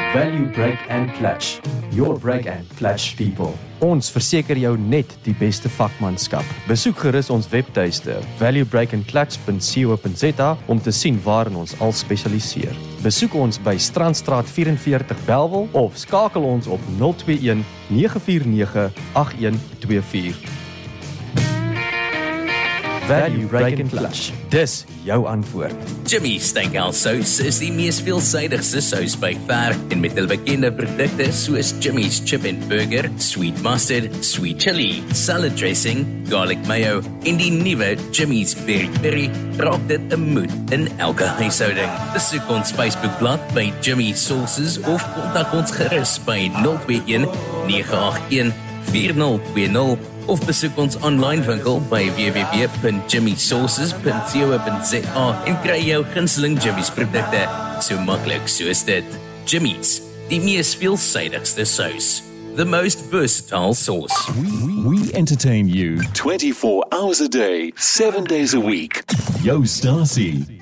Value Brake and Clutch. Your brake and clutch people. Ons verseker jou net die beste vakmanskap. Besoek gerus ons webtuiste valuebreakandclutch.co.za om te sien waarin ons al spesialiseer. Besoek ons by Strandstraat 44 Bellville of skakel ons op 021 949 8124. Value Brake and Clutch. Dis jou antwoord. Jimmy's Steakhouse Sous is die mees veelsidigste sous by ver en met hulle bekende produkte soos Jimmy's Chip and Burger, Sweet Mustard, Sweet Chili, Salad Dressing, Garlic Mayo en die nuwe Jimmy's Peri Peri raak dit 'n moed in elke huishouding. Besoek ons Facebookblad by Jimmy Sauces of kontak ons gerus by 021 981 4020 of besoek ons online winkel by www.jimmysauces.co.za en kry jou gunsteling Jimmy's produkte so maklik soos dit. Jimmy's, die mees veelsidigste sous. The most versatile sauce. We entertain you 24 hours a day, 7 days a week. Yo, Stacy.